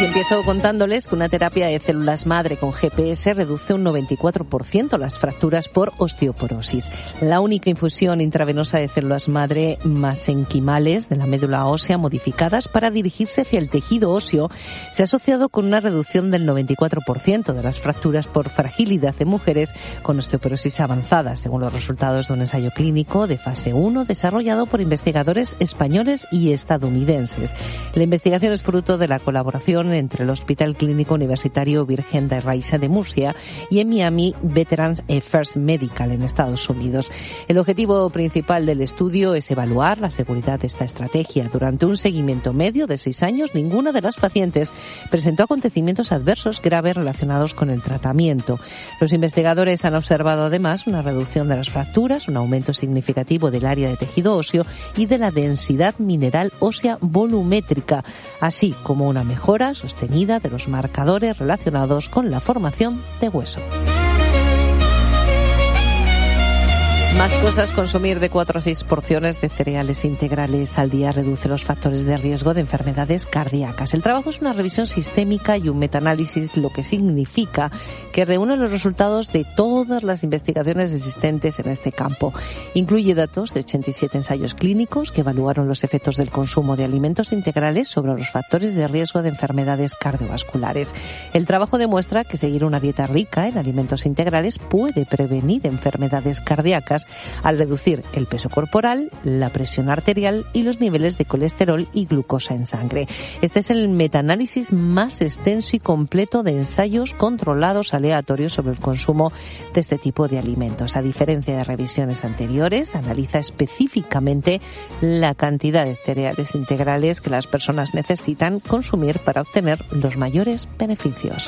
Y empiezo contándoles que una terapia de células madre con GPS reduce un 94% las fracturas por osteoporosis. La única infusión intravenosa de células madre mesenquimales de la médula ósea modificadas para dirigirse hacia el tejido óseo se ha asociado con una reducción del 94% de las fracturas por fragilidad en mujeres con osteoporosis avanzada, según los resultados de un ensayo clínico de fase 1 desarrollado por investigadores españoles y estadounidenses. La investigación es fruto de la colaboración entre el Hospital Clínico Universitario Virgen de Raissa de Murcia y en Miami Veterans First Medical en Estados Unidos. El objetivo principal del estudio es evaluar la seguridad de esta estrategia. Durante un seguimiento medio de 6 años, ninguna de las pacientes presentó acontecimientos adversos graves relacionados con el tratamiento. Los investigadores han observado además una reducción de las fracturas, un aumento significativo del área de tejido óseo y de la densidad mineral ósea volumétrica, así como una mejora sostenida de los marcadores relacionados con la formación de hueso. Más cosas, consumir de 4 a 6 porciones de cereales integrales al día reduce los factores de riesgo de enfermedades cardíacas. El trabajo es una revisión sistémica y un metaanálisis, lo que significa que reúne los resultados de todas las investigaciones existentes en este campo. Incluye datos de 87 ensayos clínicos que evaluaron los efectos del consumo de alimentos integrales sobre los factores de riesgo de enfermedades cardiovasculares. El trabajo demuestra que seguir una dieta rica en alimentos integrales puede prevenir enfermedades cardíacas al reducir el peso corporal, la presión arterial y los niveles de colesterol y glucosa en sangre. Este es el metaanálisis más extenso y completo de ensayos controlados aleatorios sobre el consumo de este tipo de alimentos. A diferencia de revisiones anteriores, analiza específicamente la cantidad de cereales integrales que las personas necesitan consumir para obtener los mayores beneficios.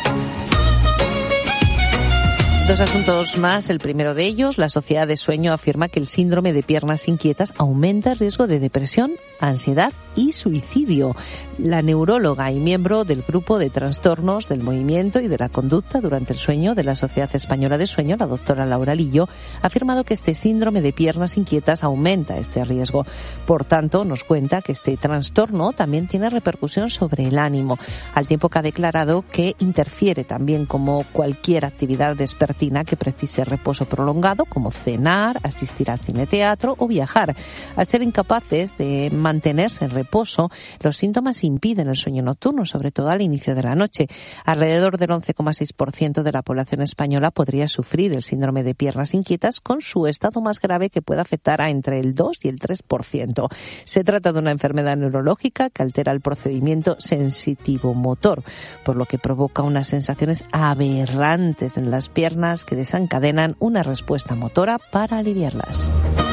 2 asuntos más. El primero de ellos, la Sociedad de Sueño afirma que el síndrome de piernas inquietas aumenta el riesgo de depresión, ansiedad y suicidio. La neuróloga y miembro del grupo de trastornos del movimiento y de la conducta durante el sueño de la Sociedad Española de Sueño, la doctora Laura Lillo, ha afirmado que este síndrome de piernas inquietas aumenta este riesgo. Por tanto, nos cuenta que este trastorno también tiene repercusión sobre el ánimo, al tiempo que ha declarado que interfiere también como cualquier actividad despertada que precise reposo prolongado, como cenar, asistir al cine-teatro o viajar. Al ser incapaces de mantenerse en reposo, los síntomas impiden el sueño nocturno, sobre todo al inicio de la noche. Alrededor del 11,6% de la población española podría sufrir el síndrome de piernas inquietas, con su estado más grave que puede afectar a entre el 2 y el 3%. Se trata de una enfermedad neurológica que altera el procedimiento sensitivo-motor, por lo que provoca unas sensaciones aberrantes en las piernas que desencadenan una respuesta motora para aliviarlas.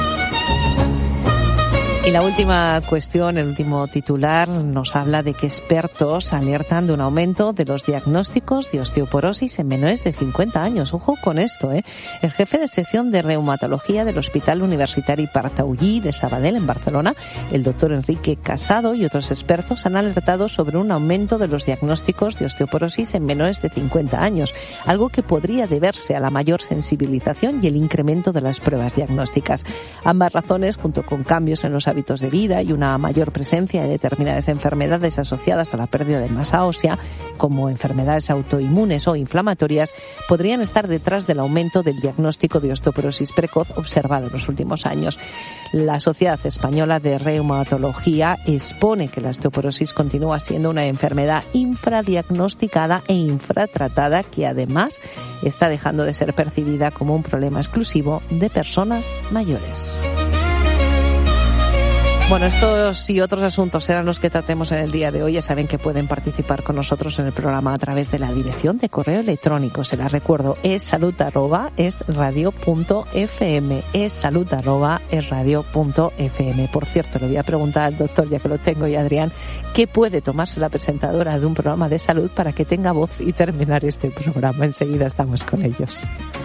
Y la última cuestión, el último titular, nos habla de que expertos alertan de un aumento de los diagnósticos de osteoporosis en menores de 50 años. Ojo con esto, ¿eh? El jefe de sección de reumatología del Hospital Universitari Partaullí de Sabadell, en Barcelona, el doctor Enrique Casado, y otros expertos han alertado sobre un aumento de los diagnósticos de osteoporosis en menores de 50 años, algo que podría deberse a la mayor sensibilización y el incremento de las pruebas diagnósticas. Ambas razones, junto con cambios en los hábitos de vida y una mayor presencia de determinadas enfermedades asociadas a la pérdida de masa ósea, como enfermedades autoinmunes o inflamatorias, podrían estar detrás del aumento del diagnóstico de osteoporosis precoz observado en los últimos años. La Sociedad Española de Reumatología expone que la osteoporosis continúa siendo una enfermedad infradiagnosticada e infratratada, que además está dejando de ser percibida como un problema exclusivo de personas mayores. Bueno, estos y otros asuntos serán los que tratemos en el día de hoy. Ya saben que pueden participar con nosotros en el programa a través de la dirección de correo electrónico. Se la recuerdo, es salud@esradio.fm, es salud@esradio.fm. Por cierto, le voy a preguntar al doctor, ya que lo tengo, y a Adrián, ¿qué puede tomarse la presentadora de un programa de salud para que tenga voz y terminar este programa? Enseguida estamos con ellos.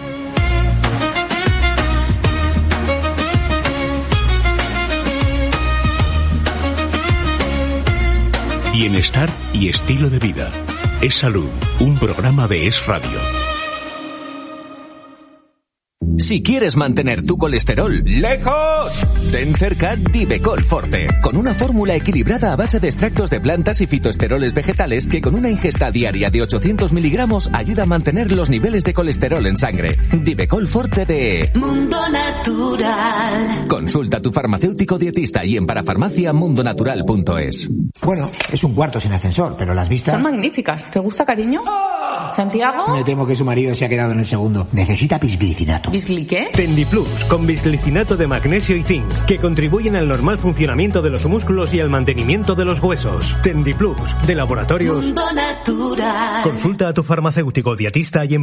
Bienestar y estilo de vida. Es Salud, un programa de Es Radio. Si quieres mantener tu colesterol lejos, ten cerca Divecol Forte, con una fórmula equilibrada a base de extractos de plantas y fitoesteroles vegetales que con una ingesta diaria de 800 miligramos ayuda a mantener los niveles de colesterol en sangre. Divecol Forte de Mundo Natural. Consulta a tu farmacéutico dietista y en parafarmaciamundonatural.es. Bueno, es un cuarto sin ascensor, pero las vistas... Son magníficas. ¿Te gusta, cariño? ¿Santiago? Me temo que su marido se ha quedado en el segundo. Necesita bisglicinato. ¿Bisgliqué? Tendiplus, con bisglicinato de magnesio y zinc, que contribuyen al normal funcionamiento de los músculos y al mantenimiento de los huesos. Tendiplus, de Laboratorios Mundo Natural. Consulta a tu farmacéutico dietista y en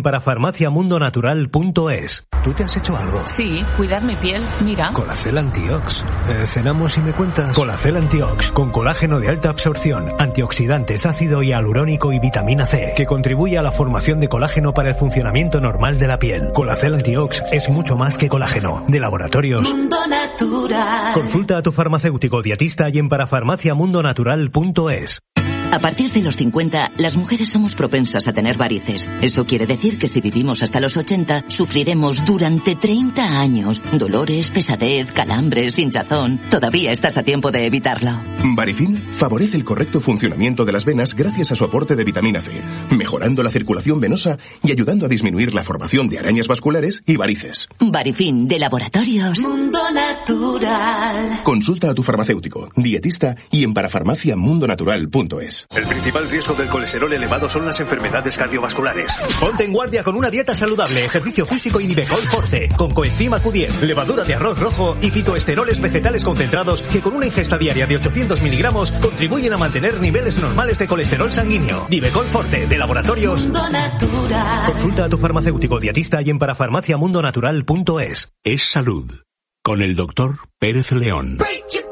parafarmaciamundonatural.es. ¿Tú te has hecho algo? Sí, cuidar mi piel. Mira. Colacel Antiox. Cenamos y me cuentas. Colacel Antiox, con colágeno de alta absorción, antioxidantes, ácido hialurónico y vitamina C, que contribuye a la formación de colágeno para el funcionamiento normal de la piel. Colacel Antiox es mucho más que colágeno. De Laboratorios Mundo Natural. Consulta a tu farmacéutico dietista y en parafarmaciamundonatural.es. A partir de los 50, las mujeres somos propensas a tener varices. Eso quiere decir que si vivimos hasta los 80, sufriremos durante 30 años dolores, pesadez, calambres, hinchazón. Todavía estás a tiempo de evitarlo. Varifin favorece el correcto funcionamiento de las venas gracias a su aporte de vitamina C, mejorando la circulación venosa y ayudando a disminuir la formación de arañas vasculares y varices. Varifin, de Laboratorios Mundo Natural. Consulta a tu farmacéutico, dietista y en parafarmaciamundonatural.es. El principal riesgo del colesterol elevado son las enfermedades cardiovasculares. Ponte en guardia con una dieta saludable, ejercicio físico y Divecol Forte, con coenzima Q10, levadura de arroz rojo y fitoesteroles vegetales concentrados que con una ingesta diaria de 800 miligramos contribuyen a mantener niveles normales de colesterol sanguíneo. Divecol Forte, de Laboratorios Mundo Natural. Consulta a tu farmacéutico dietista y en parafarmaciamundonatural.es. Es salud. Con el doctor Pérez León.